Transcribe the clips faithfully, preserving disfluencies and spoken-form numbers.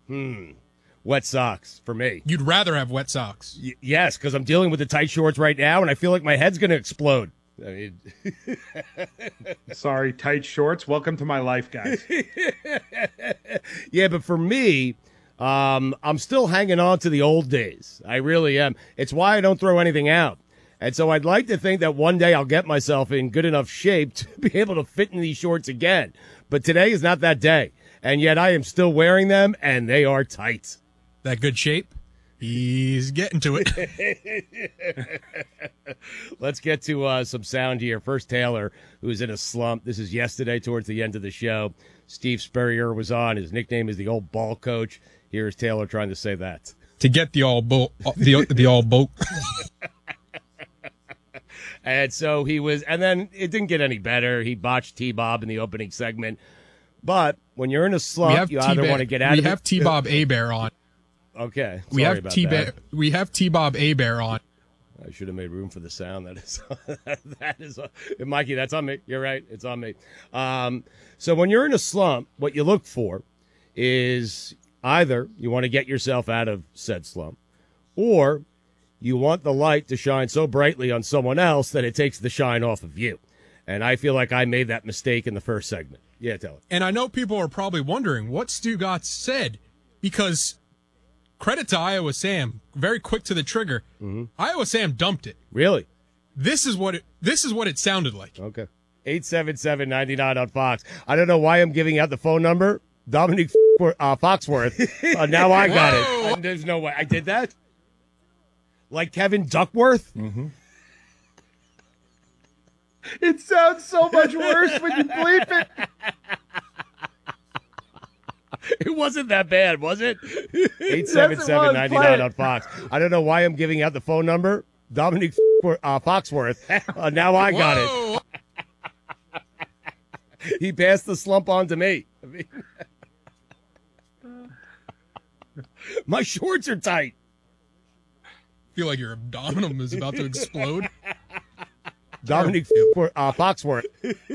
Hmm. Wet socks for me. You'd rather have wet socks. Y- yes, because I'm dealing with the tight shorts right now, and I feel like my head's going to explode. I mean, sorry, tight shorts. Welcome to my life, guys. Yeah, but for me, um, I'm still hanging on to the old days. I really am. It's why I don't throw anything out. And so I'd like to think that one day I'll get myself in good enough shape to be able to fit in these shorts again. But today is not that day. And yet I am still wearing them, and they are tight. That good shape? He's getting to it. Let's get to uh, some sound here. First, Taylor, who's in a slump. This is yesterday towards the end of the show. Steve Spurrier was on. His nickname is the old ball coach. Here's Taylor trying to say that. To get the all boat. The, the all boat. And so he was, and then it didn't get any better. He botched T-Bob in the opening segment. But when you're in a slump, you either want to get out of it. We have T-Bob A-Bear on. Okay. We sorry have about T that. we have T-Bob A-Bear on. I should have made room for the sound. That is, that is, uh, Mikey, that's on me. You're right. It's on me. Um, so when you're in a slump, what you look for is either you want to get yourself out of said slump, or you want the light to shine so brightly on someone else that it takes the shine off of you. And I feel like I made that mistake in the first segment. Yeah, tell it. And I know people are probably wondering what Stu Gotts said, because credit to Iowa Sam, very quick to the trigger. Mm-hmm. Iowa Sam dumped it. Really? This is what it, this is what it sounded like. Okay. eight seven seven, nine nine on Fox. I don't know why I'm giving out the phone number. Dominic uh, Foxworth. Uh, now I got Whoa. it. There's no way. I did that? Like Kevin Duckworth? Mm-hmm. It sounds so much worse when you bleep it. It wasn't that bad, was it? eight seven seven, nine nine on Fox. I don't know why I'm giving out the phone number. Dominic uh, Foxworth. Uh, now I got Whoa. it. He passed the slump on to me. I mean, my shorts are tight. Feel like your abdomen is about to explode. Dominic uh, Foxworth.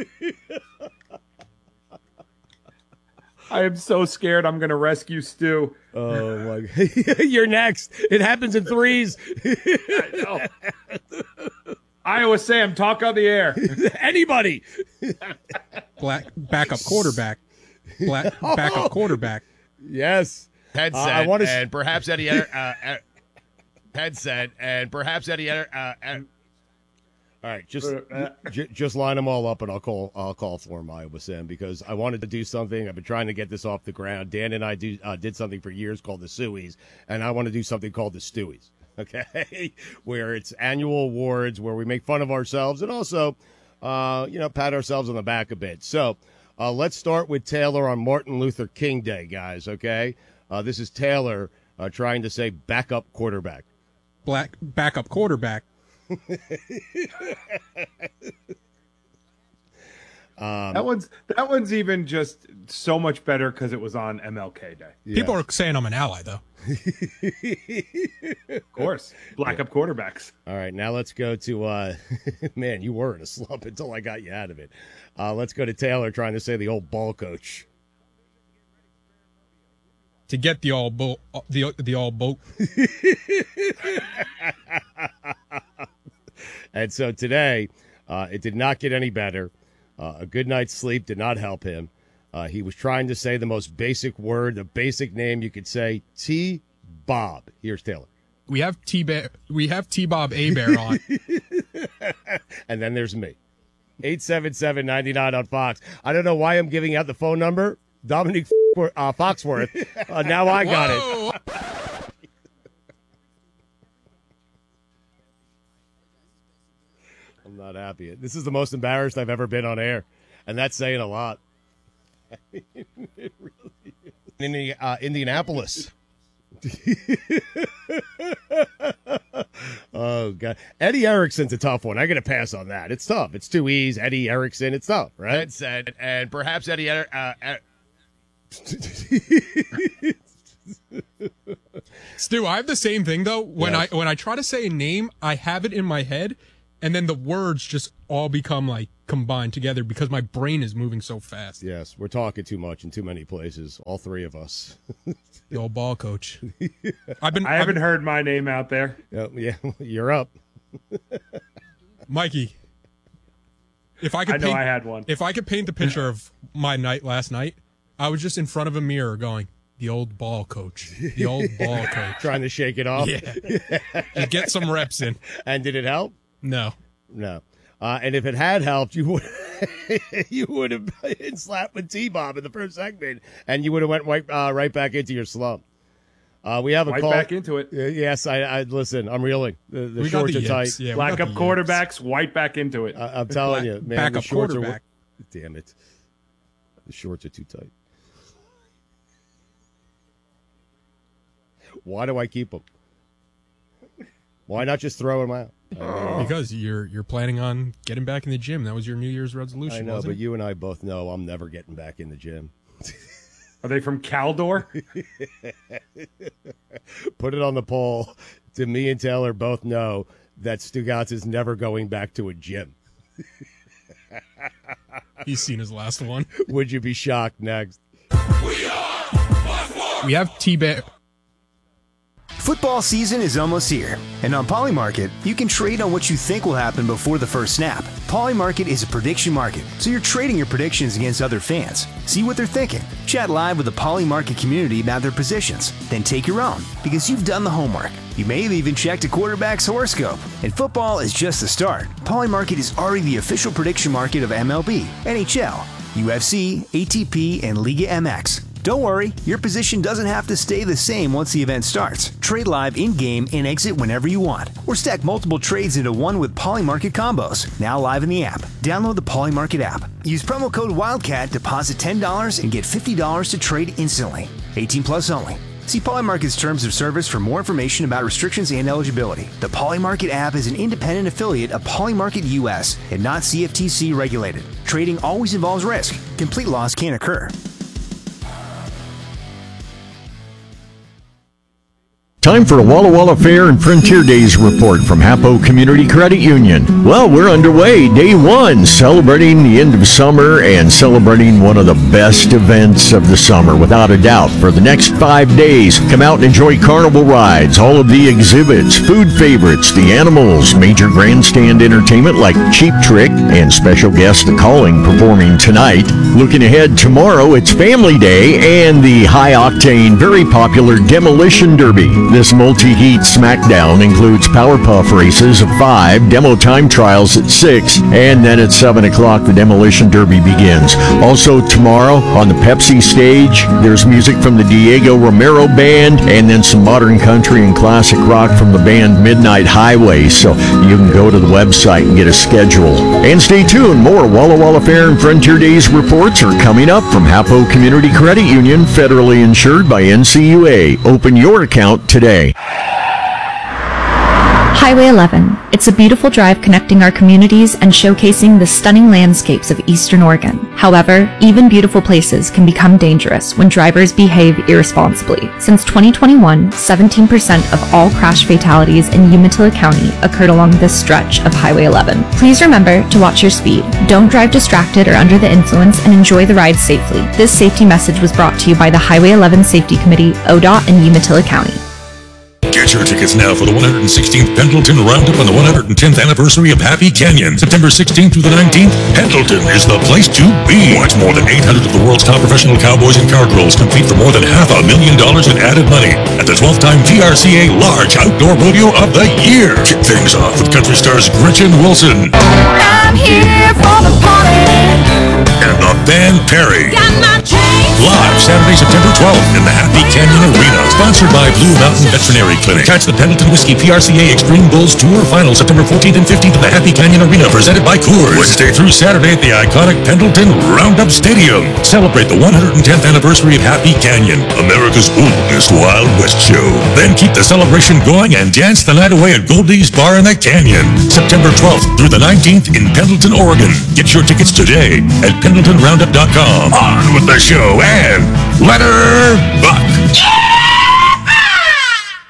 I am so scared I'm going to rescue Stu. Oh, my God. You're next. It happens in threes. I know. Iowa Sam, talk on the air. Anybody. Black backup quarterback. Black Oh. backup quarterback. Yes. Headset Uh, I wanna s- and perhaps Eddie Eder- uh, uh, headset and perhaps Eddie Eder- uh, uh, All right, just j- just line them all up, and I'll call I'll call for him, Iowa Sam, because I wanted to do something. I've been trying to get this off the ground. Dan and I do uh, did something for years called the Sueys, and I want to do something called the Stewies. Okay, where it's annual awards where we make fun of ourselves and also, uh, you know, pat ourselves on the back a bit. So uh, let's start with Taylor on Martin Luther King Day, guys. Okay, uh, this is Taylor uh, trying to say backup quarterback. Black backup quarterback. Um, that one's that one's even just so much better because it was on M L K Day. yeah. People are saying I'm an ally, though. Of course, black up quarterbacks. All right, now let's go to, uh, man, you were in a slump until I got you out of it. Uh, let's go to Taylor trying to say the old ball coach. To get the all boat, the the all boat. And so today, uh, it did not get any better. Uh, a good night's sleep did not help him. Uh, he was trying to say the most basic word, the basic name you could say, T-Bob. Here's Taylor. We have T we have T-Bob A-Bear on. And then there's me. eight seven seven, nine nine on Fox. I don't know why I'm giving out the phone number. Dominic uh, Foxworth. Uh, now I got it. Whoa. I'm not happy. This is the most embarrassed I've ever been on air, and that's saying a lot. It really is. In the, uh, Indianapolis. Oh, God. Eddie Erickson's a tough one. I got to pass on that. It's tough. It's too easy. Eddie Erickson, it's tough, right? headset and perhaps Eddie Eder- uh, uh, Stu, I have the same thing though. When Yes. I when I try to say a name, I have it in my head, and then the words just all become like combined together because my brain is moving so fast. Yes, we're talking too much in too many places. All three of us. The old ball coach. I've been. I haven't I've, heard my name out there. Yeah, yeah, you're up. Mikey. If I could I know paint, I had one. If I could paint the picture of my night last night, I was just in front of a mirror going, the old ball coach. The old ball coach. Trying to shake it off. Yeah. Just get some reps in. And did it help? No. No. Uh, and if it had helped, you would you would have been slapped with T-Bob in the first segment, and you would have went right, uh, right back into your slump. Uh, we have a Right call. back into it. Uh, yes, I, I listen. I'm reeling. The, the We got shorts the are tight. yips. Yeah, we Black got up the quarterbacks, white back into it. I, I'm telling Black- you, man. backup the shorts are. quarterback. Damn it. The shorts are too tight. Why do I keep them? Why not just throw them out? I mean, Because you're you're planning on getting back in the gym. That was your New Year's resolution, I know, wasn't but it? you and I both know I'm never getting back in the gym. Are they from Caldor? Put it on the poll. Do me and Taylor both know that Stugotz is never going back to a gym? He's seen his last one. Would you be shocked? Next. We have T-Bear. Football season is almost here, and on Polymarket, you can trade on what you think will happen before the first snap. Polymarket is a prediction market, so you're trading your predictions against other fans. See what they're thinking. Chat live with the Polymarket community about their positions. Then take your own, because you've done the homework. You may have even checked a quarterback's horoscope. And football is just the start. Polymarket is already the official prediction market of M L B, N H L, U F C, A T P, and Liga M X. Don't worry, your position doesn't have to stay the same once the event starts. Trade live in-game and exit whenever you want. Or stack multiple trades into one with Polymarket combos, now live in the app. Download the Polymarket app. Use promo code WILDCAT, deposit ten dollars, and get fifty dollars to trade instantly. eighteen plus only. See Polymarket's terms of service for more information about restrictions and eligibility. The Polymarket app is an independent affiliate of Polymarket U S and not C F T C regulated. Trading always involves risk. Complete loss can occur. Time for a Walla Walla Fair and Frontier Days report from Hapo Community Credit Union. Well, we're underway, day one, celebrating the end of summer and celebrating one of the best events of the summer, without a doubt. For the next five days, come out and enjoy carnival rides, all of the exhibits, food favorites, the animals, major grandstand entertainment like Cheap Trick, and special guest The Calling performing tonight. Looking ahead, tomorrow it's Family Day and the high-octane, very popular Demolition Derby. This multi-heat smackdown includes Powerpuff races of five, demo time trials at six, and then at seven o'clock the Demolition Derby begins. Also tomorrow on the Pepsi stage, there's music from the Diego Romero Band, and then some modern country and classic rock from the band Midnight Highway. So you can go to the website and get a schedule. And stay tuned, more Walla Walla Fair and Frontier Days reports are coming up from Hapo Community Credit Union, federally insured by N C U A. Open your account today. Highway eleven. It's a beautiful drive connecting our communities and showcasing the stunning landscapes of Eastern Oregon. However, even beautiful places can become dangerous when drivers behave irresponsibly. Since twenty twenty-one, seventeen percent of all crash fatalities in Umatilla County occurred along this stretch of Highway eleven. Please remember to watch your speed. Don't drive distracted or under the influence, and enjoy the ride safely. This safety message was brought to you by the Highway eleven Safety Committee, O D O T, and Umatilla County. Get your tickets now for the one hundred sixteenth Pendleton Roundup on the one hundred tenth anniversary of Happy Canyon. September sixteenth through the nineteenth, Pendleton is the place to be. Watch more than eight hundred of the world's top professional cowboys and cowgirls compete for more than half a million dollars in added money at the twelfth time V R C A Large Outdoor Rodeo of the Year. Kick things off with country stars Gretchen Wilson. I'm here for the party. And the band Perry. Got my chains. Live Saturday, September twelfth in the Happy Canyon Arena. Sponsored by Blue Mountain Veterinary Clinic. Catch the Pendleton Whiskey P R C A Extreme Bulls Tour Final September fourteenth and fifteenth at the Happy Canyon Arena, presented by Coors. Wednesday through Saturday at the iconic Pendleton Roundup Stadium. Celebrate the one hundred tenth anniversary of Happy Canyon, America's oldest Wild West show. Then keep the celebration going and dance the night away at Goldie's Bar in the Canyon. September twelfth through the nineteenth in Pendleton, Oregon. Get your tickets today at pendleton roundup dot com. On with the show and let her buck.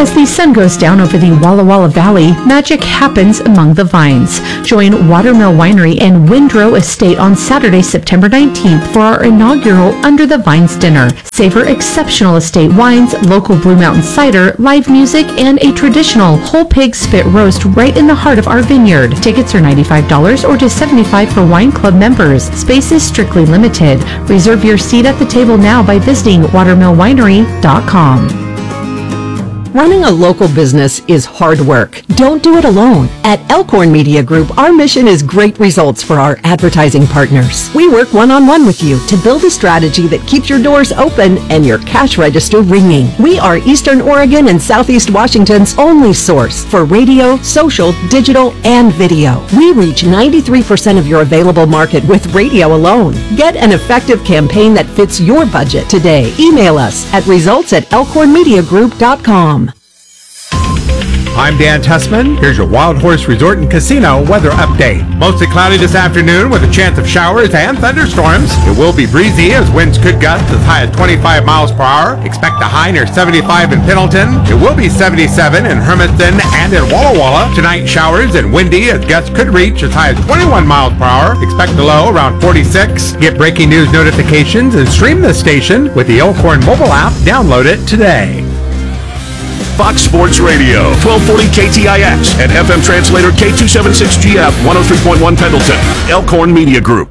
As the sun goes down over the Walla Walla Valley, magic happens among the vines. Join Watermill Winery and Windrow Estate on Saturday, September nineteenth for our inaugural Under the Vines dinner. Savor exceptional estate wines, local Blue Mountain cider, live music, and a traditional whole pig spit roast right in the heart of our vineyard. Tickets are ninety-five dollars or just seventy-five dollars for wine club members. Space is strictly limited. Reserve your seat at the table now by visiting watermill winery dot com. Running a local business is hard work. Don't do it alone. At Elkhorn Media Group, our mission is great results for our advertising partners. We work one-on-one with you to build a strategy that keeps your doors open and your cash register ringing. We are Eastern Oregon and Southeast Washington's only source for radio, social, digital, and video. We reach ninety-three percent of your available market with radio alone. Get an effective campaign that fits your budget today. Email us at results at elkhorn media group dot com. I'm Dan Tussman. Here's your Wild Horse Resort and Casino weather update. Mostly cloudy this afternoon with a chance of showers and thunderstorms. It will be breezy as winds could gust as high as twenty-five miles per hour. Expect a high near seventy-five in Pendleton. It will be seventy-seven in Hermiston and in Walla Walla. Tonight, showers and windy as gusts could reach as high as twenty-one miles per hour. Expect a low around forty-six. Get breaking news notifications and stream the station with the Elkhorn mobile app. Download it today. Fox Sports Radio, twelve forty K T I X and F M translator K two seventy-six G F, one oh three point one Pendleton. Elkhorn Media Group.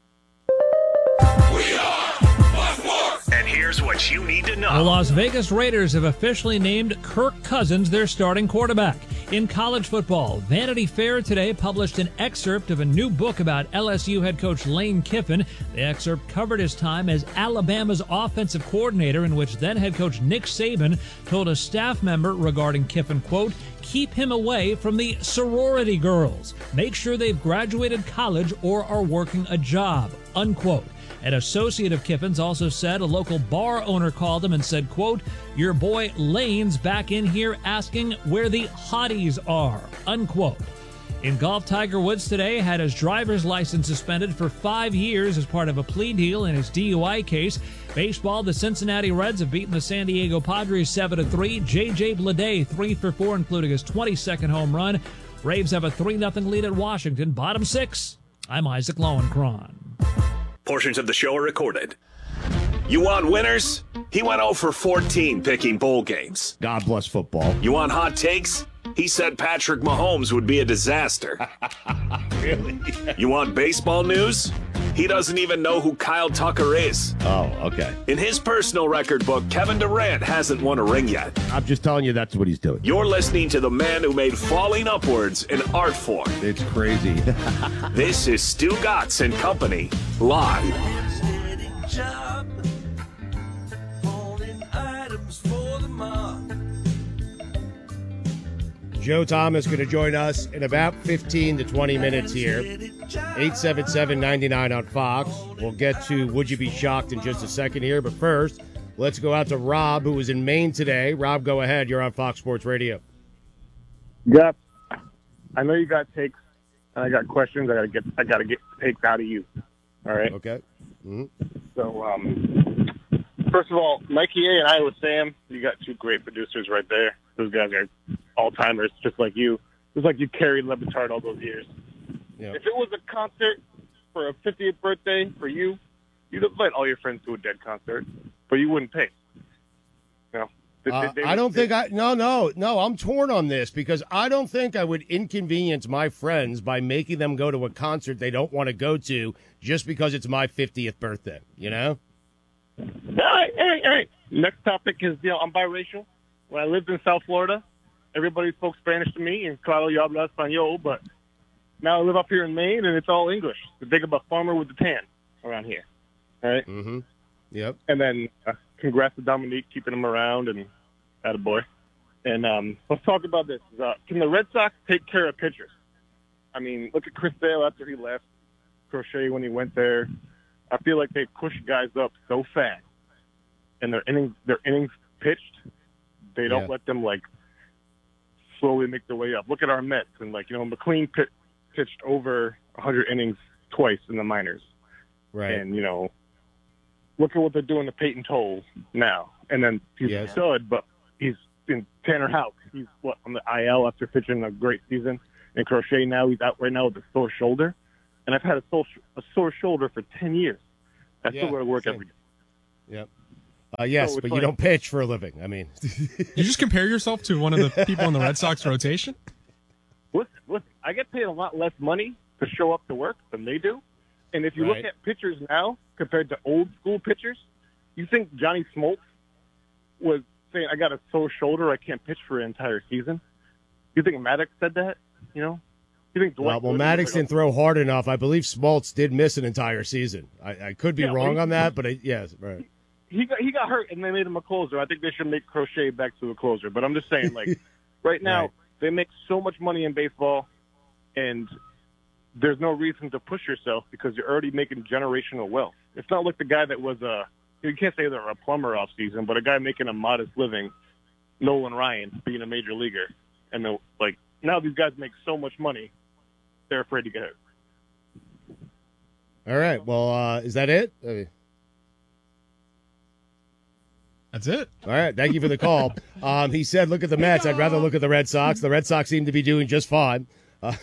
And here's what you need to know. The Las Vegas Raiders have officially named Kirk Cousins their starting quarterback. In college football, Vanity Fair today published an excerpt of a new book about L S U head coach Lane Kiffin. The excerpt covered his time as Alabama's offensive coordinator, in which then head coach Nick Saban told a staff member regarding Kiffin, quote, keep him away from the sorority girls. Make sure they've graduated college or are working a job, unquote. An associate of Kiffin's also said a local bar owner called him and said, quote, your boy Lane's back in here asking where the hotties are, unquote. In golf, Tiger Woods today had his driver's license suspended for five years as part of a plea deal in his D U I case. Baseball, the Cincinnati Reds have beaten the San Diego Padres seven to three. J J Bleday three for four, including his twenty-second home run. Braves have a three nothing lead at Washington. Bottom six. I'm Isaac Lowenkron. Portions of the show are recorded. You want winners? He went oh for fourteen picking bowl games. God bless football. You want hot takes? He said Patrick Mahomes would be a disaster. Really? You want baseball news? He doesn't even know who Kyle Tucker is. Oh, okay. In his personal record book, Kevin Durant hasn't won a ring yet. I'm just telling you that's what he's doing. You're listening to the man who made falling upwards an art form. It's crazy. This is Stu Gatz and Company, live. Joe Thomas going to join us in about fifteen to twenty minutes here. eight seven seven, nine nine on Fox. We'll get to Would You Be Shocked in just a second here. But first, let's go out to Rob, who was in Maine today. Rob, go ahead. You're on Fox Sports Radio. Yep. I know you got takes, and I got questions. I got to get I got to get takes out of you. All right? Okay. Mm-hmm. So, um, first of all, Mikey A and Iowa Sam, you got two great producers right there. Those guys are all-timers, just like you. Just like you carried Le Batard all those years. Yeah. If it was a concert for a fiftieth birthday for you, you'd invite all your friends to a Dead concert, but you wouldn't pay. No. They, Uh, they, they I don't they, think I no no no I'm torn on this because I don't think I would inconvenience my friends by making them go to a concert they don't want to go to just because it's my fiftieth birthday, you know? All right, all right, all right. Next topic is, you know, I'm biracial. When I lived in South Florida, everybody spoke Spanish to me, and claro, yo hablo español, but now I live up here in Maine, and it's all English. The big about farmer with the tan around here, all right? Mm-hmm. Yep. And then uh, congrats to Dominique, keeping him around, and attaboy. And um, let's talk about this. Uh, can the Red Sox take care of pitchers? I mean, look at Chris Sale after he left, Crochet when he went there. I feel like they push guys up so fast, and their innings, their innings pitched, they don't Yeah. let them, like, slowly make their way up. Look at our Mets. And, like, you know, McLean pit, pitched over one hundred innings twice in the minors. Right. And, you know, look at what they're doing to Peyton Toll now. And then he's Yes. a stud, but he's seen Tanner Houck. He's what on the I L after pitching a great season. And Crochet now he's out right now with a sore shoulder. And I've had a sore, a sore shoulder for ten years. I Yeah, still go to work same. every day. Yep. Uh, yes, So it's but like- you don't pitch for a living. I mean, You just compare yourself to one of the people in the Red Sox rotation? Listen, listen, I get paid a lot less money to show up to work than they do. And if you Right. look at pitchers now compared to old school pitchers, you think Johnny Smoltz was saying, I got a sore shoulder, I can't pitch for an entire season? You think Maddox said that? You know? You think Dwight well, well Gooden Maddox was like, didn't throw hard enough. I believe Smoltz did miss an entire season. I, I could be Yeah, well, wrong he- on that, but I, yes, right. he got he got hurt and they made him a closer. I think they should make Crochet back to a closer. But I'm just saying, like, right now, Right. they make so much money in baseball, and there's no reason to push yourself because you're already making generational wealth. It's not like the guy that was a, you can't say they're a plumber off season, but a guy making a modest living, Nolan Ryan, being a major leaguer. And, they're, like, now these guys make so much money, they're afraid to get hurt. All right. Well, uh, is that it? I mean, That's it. all right. Thank you for the call. Um, he said, look at the Mets. I'd rather look at the Red Sox. The Red Sox seem to be doing just fine. Uh,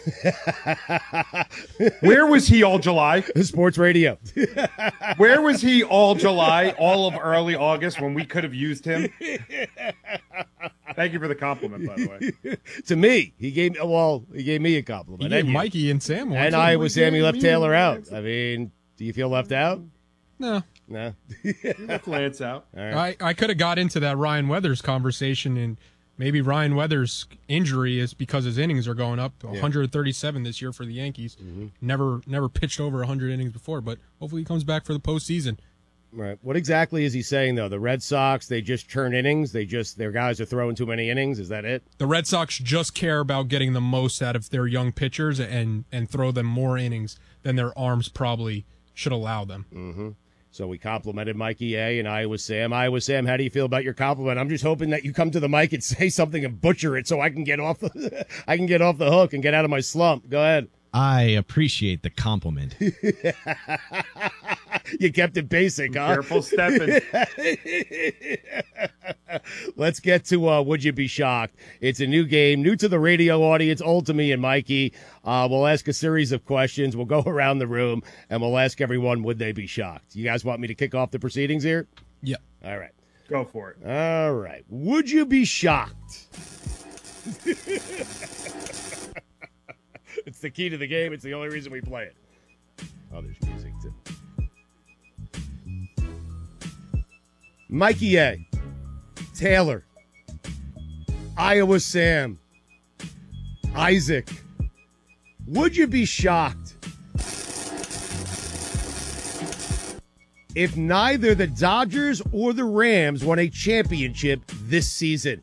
Where was he all July? Sports radio. Where was he all July, all of early August when we could have used him? Thank you for the compliment, by the way. To me, he gave well, he gave me a compliment. He gave And you. Mikey and Sam one. And too. Iowa Sammy left Taylor out. I mean, do you feel left out? No. No. Left Lance out. All right. I, I could have got into that Ryan Weathers conversation, and maybe Ryan Weathers' injury is because his innings are going up. one hundred thirty-seven this year for the Yankees. Mm-hmm. Never never pitched over one hundred innings before, but hopefully he comes back for the postseason. Right. What exactly is he saying though? The Red Sox, they just churn innings. They just their guys are throwing too many innings. Is that it? The Red Sox just care about getting the most out of their young pitchers and, and throw them more innings than their arms probably should allow them. Mm-hmm. So we complimented Mikey A and Iowa Sam. Iowa Sam, how do you feel about your compliment? I'm just hoping that you come to the mic and say something and butcher it so I can get off the I can get off the hook and get out of my slump. Go ahead. I appreciate the compliment. You kept it basic, huh? Careful stepping. Let's get to uh, Would You Be Shocked? It's a new game, new to the radio audience, old to me and Mikey. Uh, we'll ask a series of questions. We'll go around the room, and we'll ask everyone, would they be shocked? You guys want me to kick off the proceedings here? Yep. All right. Go for it. All right. Would you be shocked? It's the key to the game. It's the only reason we play it. Oh, there's music, too. Mikey A, Taylor, Iowa Sam, Isaac, would you be shocked if neither the Dodgers or the Rams won a championship this season?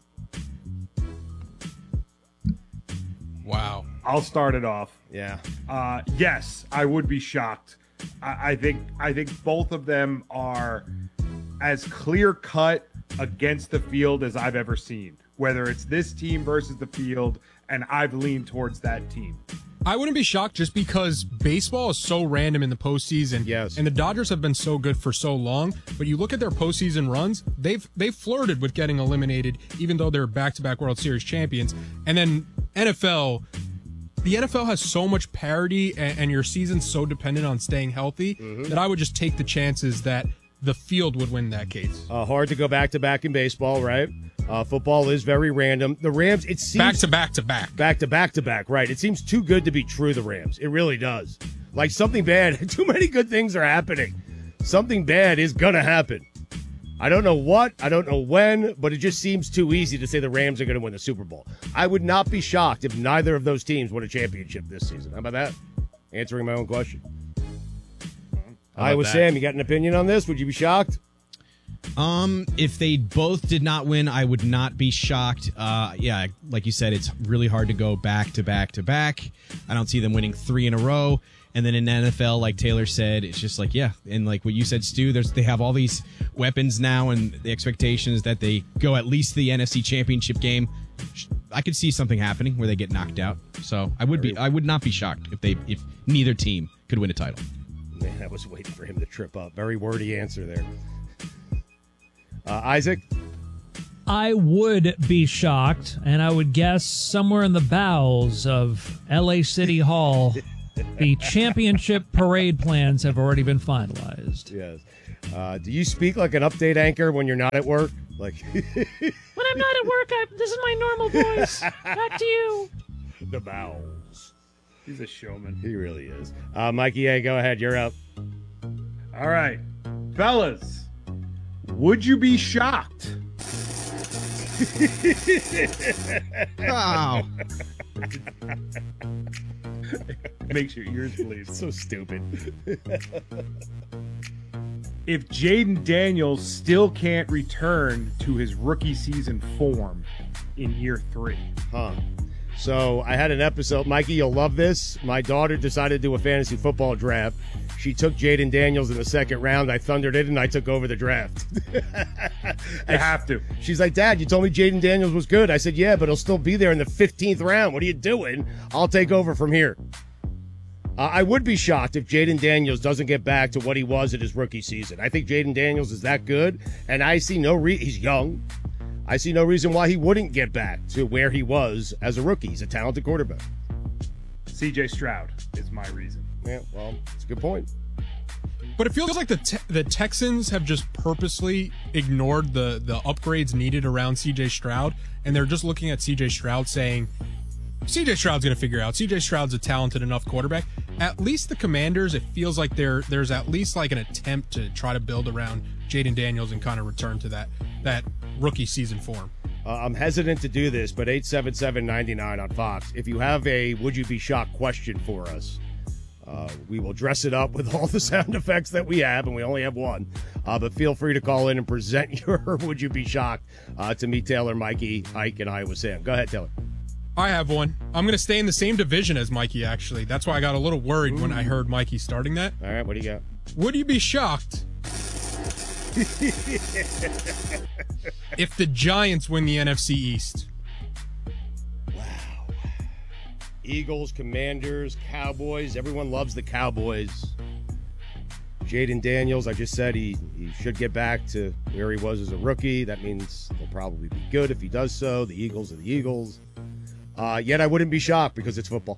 Wow. I'll start it off. Yeah. Uh, yes, I would be shocked. I, I think I think both of them are as clear cut against the field as I've ever seen. Whether it's this team versus the field, and I've leaned towards that team. I wouldn't be shocked just because baseball is so random in the postseason. Yes. And the Dodgers have been so good for so long. But you look at their postseason runs, they've they've flirted with getting eliminated, even though they're back-to-back World Series champions. And then N F L, the N F L has so much parity, and, and your season's so dependent on staying healthy Mm-hmm. that I would just take the chances that the field would win that case. Uh, hard to go back to back in baseball, right? Uh, football is very random. The Rams, it seems Back to back to back. back to back to back, right? It seems too good to be true. The Rams, it really does. Like something bad, too many good things are happening. Something bad is gonna happen. I don't know what, I don't know when, but it just seems too easy to say the Rams are going to win the Super Bowl. I would not be shocked if neither of those teams win a championship this season. How about that? Answering my own question. Iowa that? Sam, you got an opinion on this? Would you be shocked? Um, if they both did not win, I would not be shocked. Uh, yeah, like you said, it's really hard to go back to back to back. I don't see them winning three in a row. And then in the N F L, like Taylor said, it's just like, yeah. And like what you said, Stu, there's they have all these weapons now, and the expectation is that they go at least the N F C Championship game. I could see something happening where they get knocked out. So I would be, I would not be shocked if they, if neither team could win a title. Man, I was waiting for him to trip up. Very wordy answer there. Uh, Isaac? I would be shocked, and I would guess somewhere in the bowels of L A City Hall, the championship parade plans have already been finalized. Yes. Uh, do you speak like an update anchor when you're not at work? Like when I'm not at work, I, this is my normal voice. Back to you. The bowels. He's a showman. He really is. Uh, Mikey A, go ahead. You're up. All right. Fellas, would you be shocked? Wow. Makes your ears bleed. So stupid. If Jaden Daniels still can't return to his rookie season form in year three. Huh. So I had an episode. Mikey, you'll love this. My daughter decided to do a fantasy football draft. She took Jaden Daniels in the second round. I thundered it, and I took over the draft. I have to. She's like, Dad, you told me Jaden Daniels was good. I said, yeah, but he'll still be there in the fifteenth round. What are you doing? I'll take over from here. Uh, I would be shocked if Jaden Daniels doesn't get back to what he was in his rookie season. I think Jaden Daniels is that good, and I see no re- he's young. I see no reason why he wouldn't get back to where he was as a rookie. He's a talented quarterback. C J Stroud is my reason. Yeah, well, it's a good point. But it feels like the te- the Texans have just purposely ignored the the upgrades needed around C J Stroud, and they're just looking at C J Stroud saying, C J Stroud's going to figure out. C J Stroud's a talented enough quarterback. At least the Commanders, it feels like there there's at least like an attempt to try to build around Jaden Daniels and kind of return to that that rookie season form. Uh, I'm hesitant to do this, but eight seven seven, nine nine on Fox. If you have a would you be shocked question for us, uh, we will dress it up with all the sound effects that we have, and we only have one. Uh, but feel free to call in and present your would you be shocked uh, to me, Taylor, Mikey, Ike, and Iowa Sam. Go ahead, Taylor. I have one. I'm going to stay in the same division as Mikey, actually. That's why I got a little worried Ooh. when I heard Mikey starting that. All right, what do you got? Would you be shocked if the Giants win the N F C East? Wow. Eagles, Commanders, Cowboys. Everyone loves the Cowboys. Jaden Daniels, I just said he, he should get back to where he was as a rookie. That means he'll probably be good if he does so. The Eagles are the Eagles. Uh, yet I wouldn't be shocked because it's football.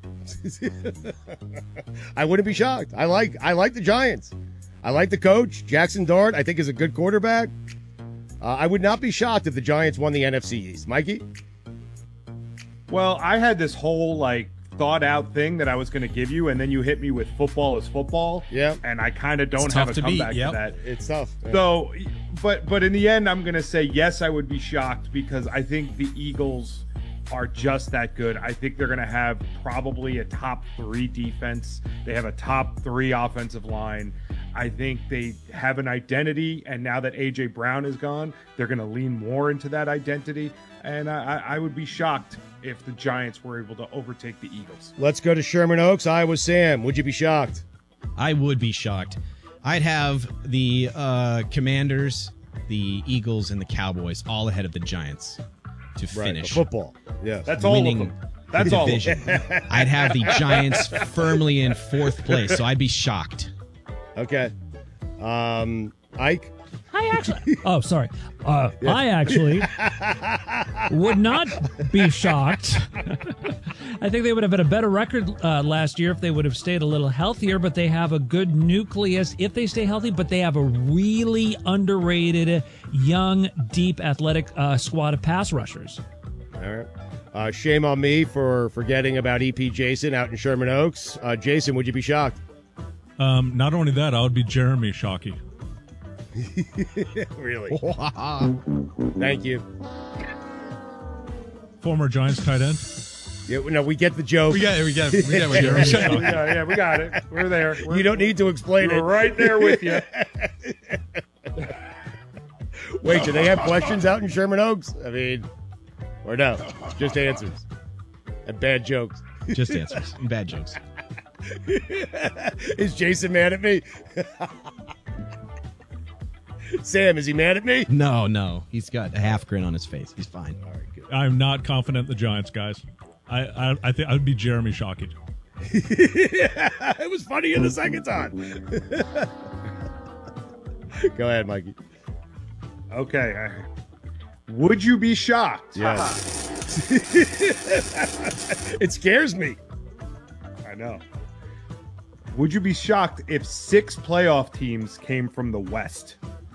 I wouldn't be shocked. I like I like the Giants. I like the coach. Jackson Dart, I think, is a good quarterback. Uh, I would not be shocked if the Giants won the N F C East. Mikey? Well, I had this whole, like, thought-out thing that I was going to give you, and then you hit me with football is football. Yeah. And I kind of don't it's have a to comeback yep. to that. It's tough. Yeah. So, but but in the end, I'm going to say, yes, I would be shocked because I think the Eagles are just that good. I think they're going to have probably a top three defense. They have a top three offensive line. I think they have an identity, and now that A J Brown is gone, they're going to lean more into that identity. And I, I would be shocked if the Giants were able to overtake the Eagles. Let's go to Sherman Oaks, Iowa Sam. Would you be shocked? I would be shocked. I'd have the uh, Commanders, the Eagles, and the Cowboys all ahead of the Giants to Right, finish. football. Yeah. That's all winning of them. That's all of division. them. I'd have the Giants firmly in fourth place, so I'd be shocked. Okay. Um, Ike? I actually, oh, sorry. Uh, I actually would not be shocked. I think they would have had a better record uh, last year if they would have stayed a little healthier, but they have a good nucleus if they stay healthy, but they have a really underrated, young, deep, athletic uh, squad of pass rushers. All right. Uh, shame on me for forgetting about E P Jason out in Sherman Oaks. Uh, Jason, would you be shocked? Um, not only that, I would be Jeremy Shockey. Really? Thank you. Former Giants tight end. Yeah, no, we get the joke. We get it. We get it. We get it. Jeremy Shockey. yeah, yeah, we got it. We're there. We're, You don't need to explain we're it. right there with you. Wait, do they have questions out in Sherman Oaks? I mean, or no? Just answers and bad jokes. Just answers and bad jokes. Is Jason mad at me? Sam, is he mad at me? No, no. He's got a half grin on his face. He's fine. All right, good. I'm not confident in the Giants, guys. I I, I think I'd be Jeremy Shockey. It was funnier the second time. Go ahead, Mikey. Okay. Would you be shocked? Yes. It scares me. I know. Would you be shocked if six playoff teams came from the West?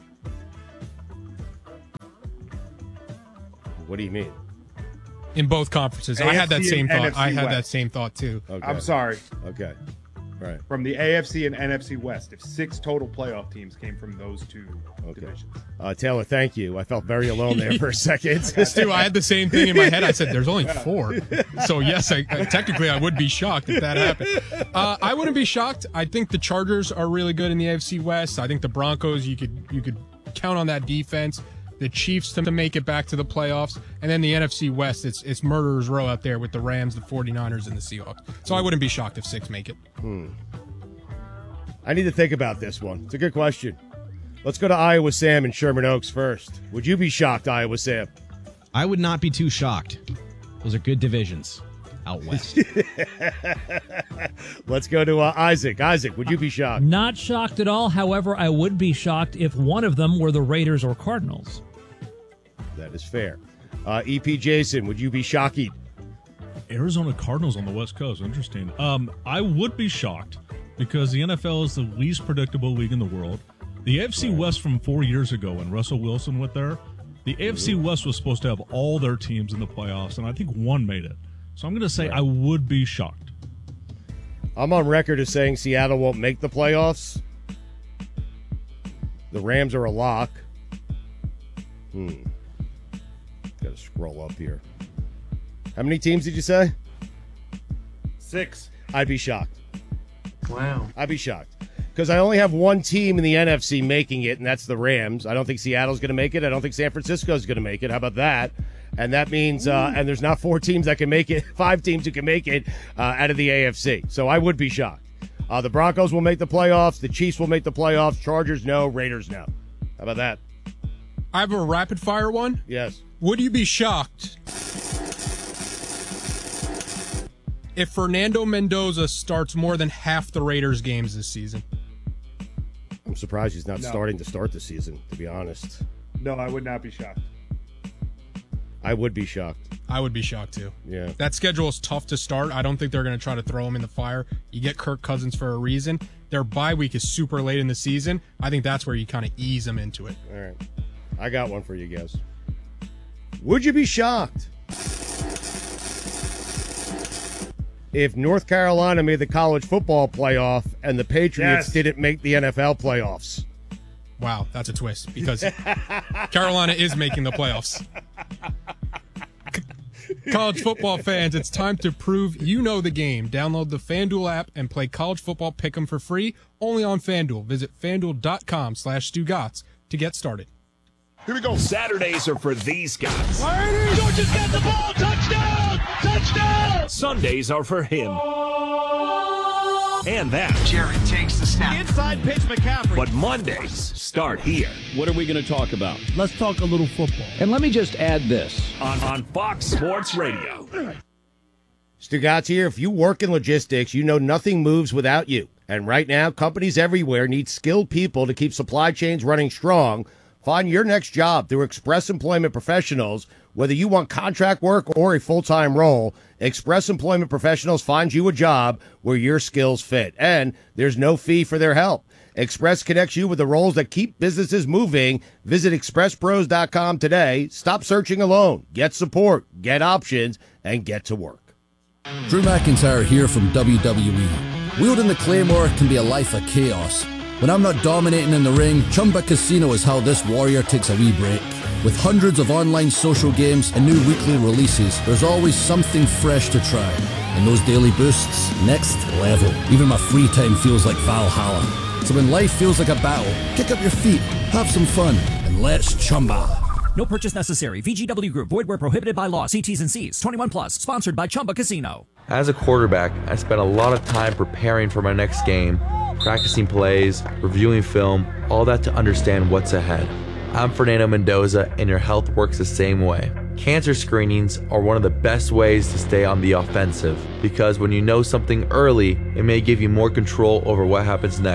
What do you mean? In both conferences. A F C I had that same and thought. N F C I had West. that same thought too. Okay. I'm sorry. Okay. Right. From the A F C and N F C West, if six total playoff teams came from those two Okay. divisions. Uh, Taylor, thank you. I felt very alone there for a second. Stu, I had the same thing in my head. I said, "There's only four." So yes, I, I, technically, I would be shocked if that happened. Uh, I wouldn't be shocked. I think the Chargers are really good in the A F C West. I think the Broncos, you could you could count on that defense. The Chiefs to make it back to the playoffs, and then the N F C West. It's it's murderer's row out there with the Rams, the 49ers, and the Seahawks. So I wouldn't be shocked if six make it. Hmm. I need to think about this one. It's a good question. Let's go to Iowa Sam and Sherman Oaks first. Would you be shocked, Iowa Sam? I would not be too shocked. Those are good divisions out west. Let's go to uh, Isaac. Isaac, would you be shocked? Not shocked at all. However, I would be shocked if one of them were the Raiders or Cardinals. That is fair. Uh, E P Jason, would you be shocked? Arizona Cardinals on the West Coast. Interesting. Um, I would be shocked because the N F L is the least predictable league in the world. The A F C West from four years ago when Russell Wilson went there, the A F C West was supposed to have all their teams in the playoffs, and I think one made it. So I'm going to say I would be shocked. I'm on record as saying Seattle won't make the playoffs. The Rams are a lock. Hmm. Got to scroll up here. How many teams did you say? Six. I'd be shocked. Wow. I'd be shocked. Because I only have one team in the N F C making it, and that's the Rams. I don't think Seattle's going to make it. I don't think San Francisco's going to make it. How about that? And that means, uh, and there's not four teams that can make it, five teams who can make it uh, out of the A F C. So I would be shocked. Uh, the Broncos will make the playoffs. The Chiefs will make the playoffs. Chargers, no. Raiders, no. How about that? I have a rapid fire one. Yes. Would you be shocked if Fernando Mendoza starts more than half the Raiders games this season? I'm surprised he's not No. starting to start the season, to be honest. No, I would not be shocked. I would be shocked. I would be shocked too. Yeah. That schedule is tough to start. I don't think they're going to try to throw him in the fire. You get Kirk Cousins for a reason. Their bye week is super late in the season. I think that's where you kind of ease them into it. All right. I got one for you guys. Would you be shocked if North Carolina made the college football playoff and the Patriots Yes. didn't make the N F L playoffs? Wow, that's a twist because Carolina is making the playoffs. College football fans, it's time to prove you know the game. Download the FanDuel app and play college football pick'em for free only on FanDuel. Visit FanDuel.com slash Stugotz to get started. Here we go. Saturdays are for these guys. Georgia's got the ball. Touchdown! Touchdown! Sundays are for him. And that. Jared takes the snap. Inside pitch, McCaffrey. But Mondays start here. What are we going to talk about? Let's talk a little football. And let me just add this. On, on Fox Sports Radio. Stugotz here. If you work in logistics, you know nothing moves without you. And right now, companies everywhere need skilled people to keep supply chains running strong. Find your next job through Express Employment Professionals. Whether you want contract work or a full-time role, Express Employment Professionals finds you a job where your skills fit. And there's no fee for their help. Express connects you with the roles that keep businesses moving. Visit express pros dot com today. Stop searching alone. Get support, get options, and get to work. Drew McIntyre here from W W E. Wielding the Claymore can be a life of chaos. When I'm not dominating in the ring, Chumba Casino is how this warrior takes a wee break. With hundreds of online social games and new weekly releases, there's always something fresh to try. And those daily boosts, next level. Even my free time feels like Valhalla. So when life feels like a battle, kick up your feet, have some fun, and let's Chumba. No purchase necessary. V G W Group. Void where prohibited by law. See T's and C's. twenty-one plus. Sponsored by Chumba Casino. As a quarterback, I spent a lot of time preparing for my next game, practicing plays, reviewing film, all that to understand what's ahead. I'm Fernando Mendoza, and your health works the same way. Cancer screenings are one of the best ways to stay on the offensive, because when you know something early, it may give you more control over what happens next.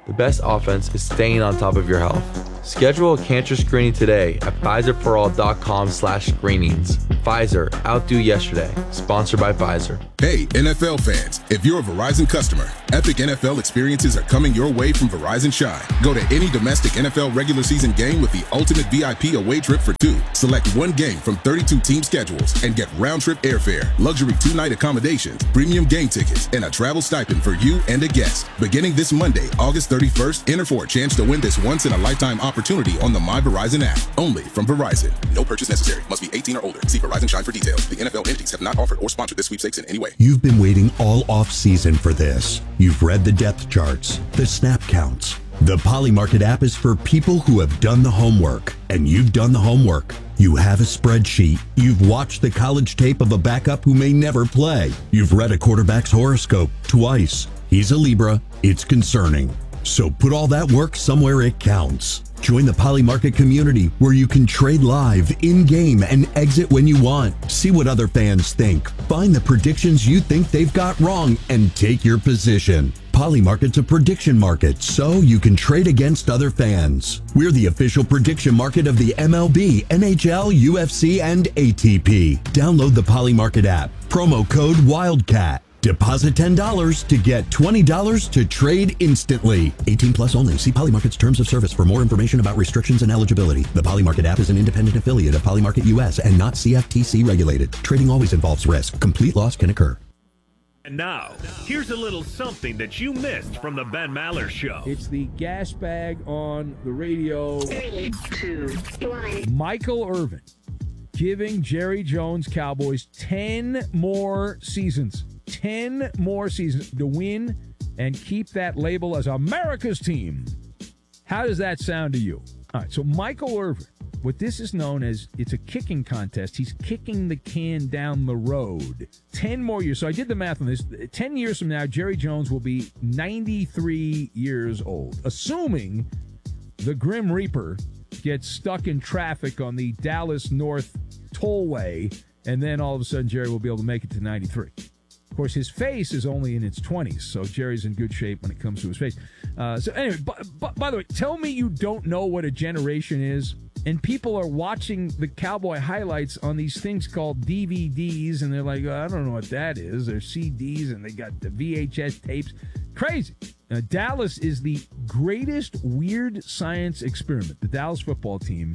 The best offense is staying on top of your health. Schedule a cancer screening today at Pfizerforall.com slash screenings. Pfizer, outdo yesterday. Sponsored by Pfizer. Hey, N F L fans, if you're a Verizon customer, epic N F L experiences are coming your way from Verizon Shine. Go to any domestic N F L regular season game with the ultimate V I P away trip for two. Select one game from thirty-two team schedules and get round-trip airfare, luxury two-night accommodations, premium game tickets, and a travel stipend for you and a guest. Beginning this Monday, August thirty-first, enter for a chance to win this once-in-a-lifetime opportunity on the My Verizon app. Only from Verizon. No purchase necessary. Must be eighteen or older. See Verizon Shine for details. The N F L entities have not offered or sponsored this sweepstakes in any way. You've been waiting all off-season for this. You've read the depth charts, the snap counts. The Polymarket app is for people who have done the homework, and you've done the homework. You have a spreadsheet. You've watched the college tape of a backup who may never play. You've read a quarterback's horoscope twice. He's a Libra. It's concerning. So put all that work somewhere it counts. Join the Polymarket community where you can trade live, in-game, and exit when you want. See what other fans think. Find the predictions you think they've got wrong and take your position. Polymarket's a prediction market, so you can trade against other fans. We're the official prediction market of the M L B, N H L, U F C, and A T P. Download the Polymarket app. Promo code WILDCAT. Deposit ten dollars to get twenty dollars to trade instantly. eighteen plus only. See Polymarket's terms of service for more information about restrictions and eligibility. The Polymarket app is an independent affiliate of Polymarket U S and not C F T C regulated. Trading always involves risk. Complete loss can occur. And now, here's a little something that you missed from the Ben Maller Show. It's the gas bag on the radio. Three, two, one. Michael Irvin giving Jerry Jones Cowboys ten more seasons. ten more seasons to win and keep that label as America's team. How does that sound to you? All right, so Michael Irvin, what this is known as, it's a kicking contest. He's kicking the can down the road. ten more years. So I did the math on this. ten years from now, Jerry Jones will be ninety-three years old, assuming the Grim Reaper gets stuck in traffic on the Dallas North Tollway, and then all of a sudden Jerry will be able to make it to ninety-three. Of course, his face is only in its twenties, so Jerry's in good shape when it comes to his face. Uh, so anyway, b- b- by the way, tell me you don't know what a generation is, and people are watching the Cowboy highlights on these things called D V Ds, and they're like, oh, I don't know what that is. They're C Ds, and they got the V H S tapes. Crazy. Uh, Dallas is the greatest weird science experiment, the Dallas football team,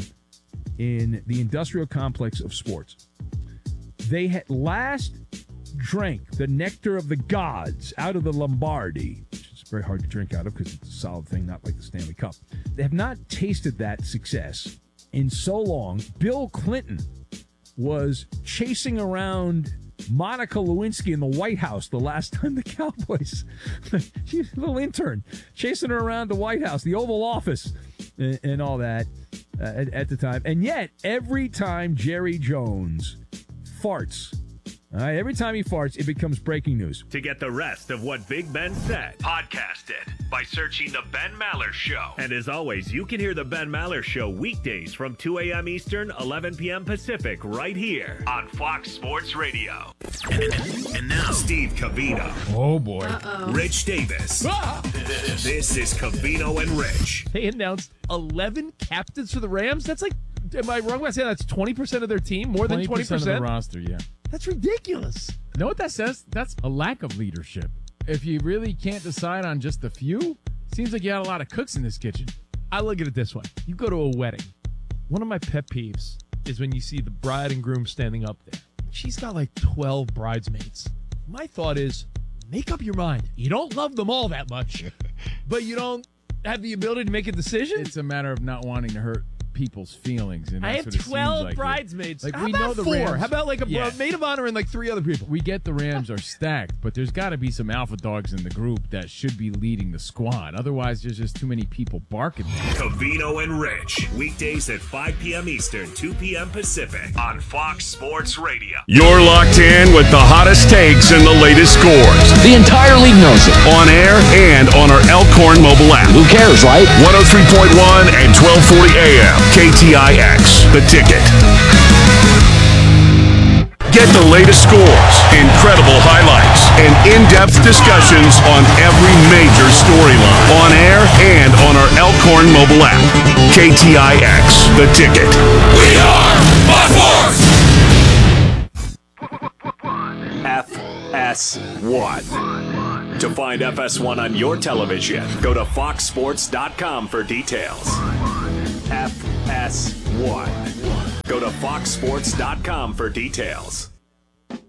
in the industrial complex of sports. They had last drank the nectar of the gods out of the Lombardi, which is very hard to drink out of because it's a solid thing, not like the Stanley Cup. They have not tasted that success in so long. Bill Clinton was chasing around Monica Lewinsky in the White House the last time the Cowboys, she's a little intern, chasing her around the White House, the Oval Office, and, and all that uh, at, at the time. And yet, every time Jerry Jones farts, all right, every time he farts, it becomes breaking news. To get the rest of what Big Ben said, podcast it by searching The Ben Maller Show. And as always, you can hear The Ben Maller Show weekdays from two a.m. Eastern, eleven p.m. Pacific, right here on Fox Sports Radio. And, and now, Steve Covino. Oh, boy. Uh-oh. Rich Davis. Ah! This is Covino and Rich. They announced eleven captains for the Rams? That's like, am I wrong when I say that's twenty percent of their team? More than twenty percent? of the roster, yeah. That's ridiculous. Know what that says? That's a lack of leadership. If you really can't decide on just a few, seems like you had a lot of cooks in this kitchen. I look at it this way. You go to a wedding. One of my pet peeves is when you see the bride and groom standing up there. She's got like twelve bridesmaids. My thought is, make up your mind. You don't love them all that much, but you don't have the ability to make a decision? It's a matter of not wanting to hurt people's feelings. And that's I have what it twelve like. bridesmaids. Like, How we about know the four? Rams. How about like a Yeah. maid of honor and like three other people? We get the Rams are stacked, but there's got to be some alpha dogs in the group that should be leading the squad. Otherwise, there's just too many people barking. Covino and Rich, weekdays at five p.m. Eastern, two p.m. Pacific on Fox Sports Radio. You're locked in with the hottest takes and the latest scores. The entire league knows it. On air and on our Elkhorn mobile app. Who cares, right? one oh three point one and twelve forty A M. K T I X, The Ticket. Get the latest scores, incredible highlights, and in-depth discussions on every major storyline on air and on our Elkhorn mobile app. K T I X, The Ticket. We are Buck F S one. To find F S one on your television, go to fox sports dot com for details. F S one. Go to fox sports dot com for details.